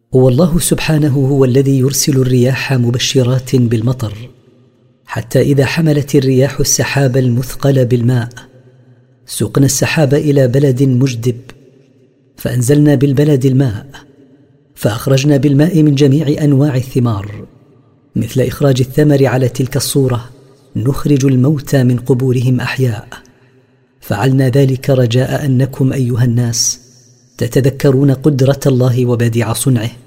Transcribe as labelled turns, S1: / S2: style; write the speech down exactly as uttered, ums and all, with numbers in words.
S1: والله سبحانه هو الذي يرسل الرياح مبشرات بالمطر، حتى إذا حملت الرياح السحاب المثقل بالماء سقنا السحاب إلى بلد مجدب، فأنزلنا بالبلد الماء، فأخرجنا بالماء من جميع أنواع الثمار، مثل إخراج الثمر على تلك الصورة نخرج الموتى من قبورهم أحياء. فعلنا ذلك رجاء أنكم أيها الناس تتذكرون قدرة الله وبديع صنعه،